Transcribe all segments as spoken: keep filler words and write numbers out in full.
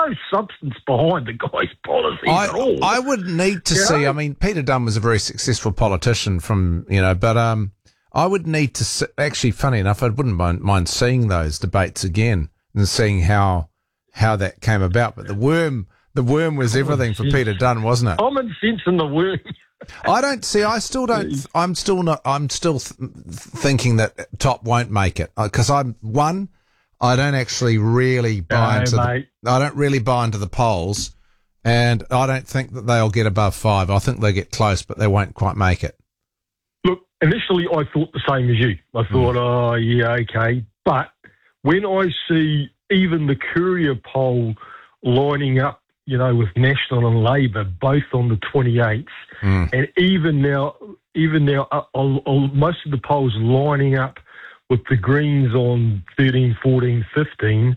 no substance behind the guy's policies I, at all. I would need to You see. know? I mean, Peter Dunn was a very successful politician from, you know, but um, I would need to see, actually, funny enough, I wouldn't mind, mind seeing those debates again and seeing how how that came about. But the worm, the worm was everything for Peter Dunn, wasn't it? Common sense in the worm. I don't see. I still don't. I'm still not. I'm still th- thinking that Top won't make it because I'm one. I don't actually really buy No, into. mate. The, I don't really buy into the polls, and I don't think that they'll get above five. I think they get close, but they won't quite make it. Look, initially I thought the same as you. I thought, mm. oh, yeah, okay. But when I see even the Courier poll lining up, you know, with National and Labor, both on the twenty-eighth, mm. and even now, even now, uh, uh, uh, most of the polls lining up with the Greens on thirteen, fourteen, fifteen,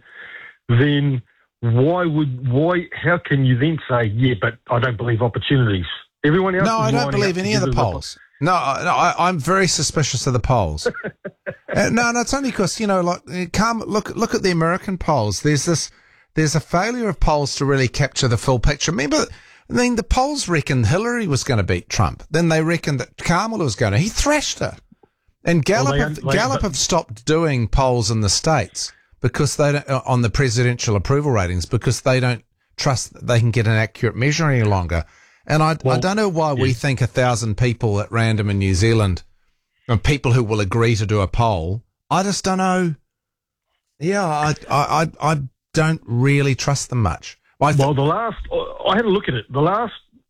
then why would, why, how can you then say, yeah, but I don't believe opportunities? Everyone else No, is I don't lining believe up any of the together. polls. No, I- no I, I'm very suspicious of the polls. uh, no, no, it's only because, you know, like, uh, come, look, look at the American polls. There's this, there's a failure of polls to really capture the full picture. Remember, I mean, the polls reckoned Hillary was going to beat Trump. Then they reckoned that Kamala was going to. He thrashed her. And Gallup, Well, they- have, they- Gallup have stopped doing polls in the States because they don't, uh, on the presidential approval ratings because they don't trust that they can get an accurate measure any longer. And I, Well, I don't know why yeah. we think a thousand people at random in New Zealand and people who will agree to do a poll. I just don't know. Yeah, I, I, I, I don't really trust them much. I th- Well, the last, I had a look at it. The last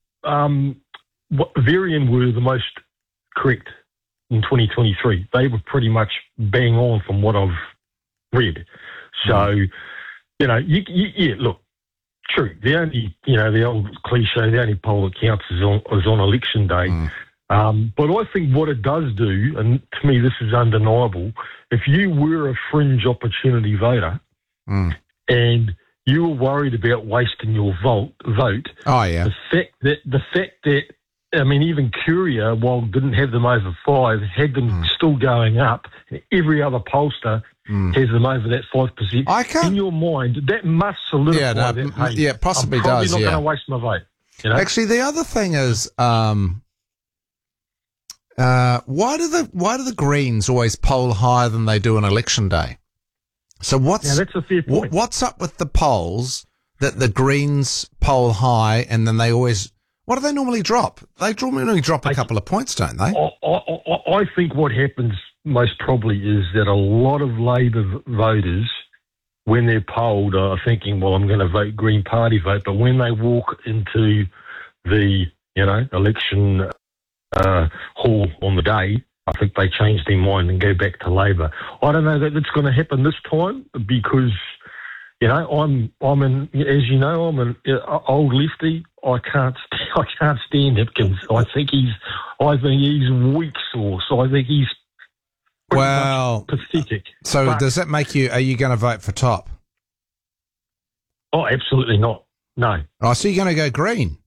um, what- Varian were the most correct in twenty twenty-three. They were pretty much bang on from what I've read. So, mm. you know, you, you, yeah, look, true. The only, you know, the old cliche, the only poll that counts is on, is on election day. Mm. Um, but I think what it does do, and to me this is undeniable, if you were a fringe opportunity voter mm. and you were worried about wasting your vote, vote. Oh yeah. The fact that the fact that I mean, even Courier, while didn't have them over five, had them mm. still going up. Every other pollster mm. has them over that five percent. I can't. In your mind, that must solidify yeah, no, that. Hey, yeah, possibly I'm probably does. not yeah. going to waste my vote. You know? Actually, the other thing is, um, uh, why do the why do the Greens always poll higher than they do on election day? So what's yeah, that's a fair point. What's up with the polls that the Greens poll high and then they always? What do they normally drop? They normally drop a couple of points, don't they? I, I, I think what happens most probably is that a lot of Labor voters, when they're polled, are thinking, well, I'm going to vote Green Party vote. But when they walk into the, you know, election uh, hall on the day, I think they change their mind and go back to Labor. I don't know that it's going to happen this time because, you know, I'm, I'm an, as you know, I'm an uh, old lefty. I can't, I can't stand Hipkins. I think he's, I think he's weak sauce. I think he's well pathetic. So but, does that make you? Are you going to vote for Top? Oh, absolutely not. No. Oh, so you're going to go Green?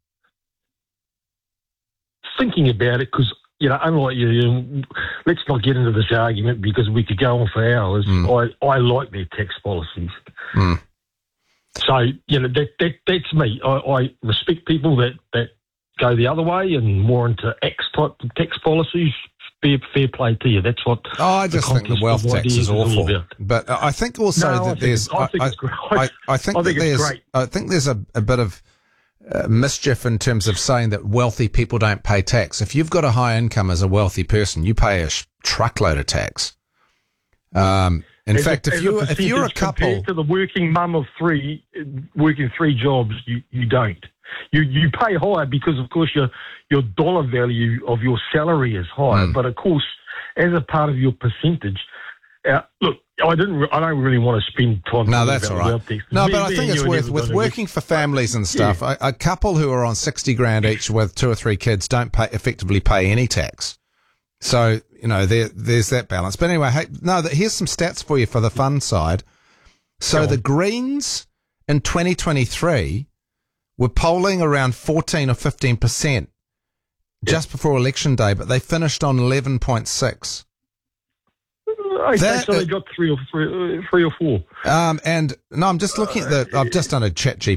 Thinking about it, because you know, unlike you, you know, let's not get into this argument because we could go on for hours. Mm. I, I like their tax policies. Mm. So, you know, that, that that's me. I, I respect people that, that go the other way and more into X type of tax policies. Fair, fair play to you. That's what. Oh, I just the think the wealth tax is awful. Is but I think also no, that I there's. I think I, it's great. I, I think, I think that it's there's. great. I think there's a, a bit of uh, mischief in terms of saying that wealthy people don't pay tax. If you've got a high income as a wealthy person, you pay a sh- truckload of tax. Um. In as fact, a, if you if you're a couple compared to the working mum of three, working three jobs, you, you don't. You you pay higher because of course your your dollar value of your salary is higher. Mm. But of course, as a part of your percentage, uh, look, I didn't. I don't really want to spend time. No, that's about all right. No, me, but I think it's worth with working for families and stuff. Yeah. A, a couple who are on sixty grand each with two or three kids don't pay effectively pay any tax. So, you know, there, there's that balance. But anyway, hey, no, here's some stats for you for the fun side. So the Greens in twenty twenty-three were polling around fourteen or fifteen percent just before election day, but they finished on eleven point six. Okay, that, so they got three or three, three or four. Um, and no, I'm just looking at the, I've just done a chat G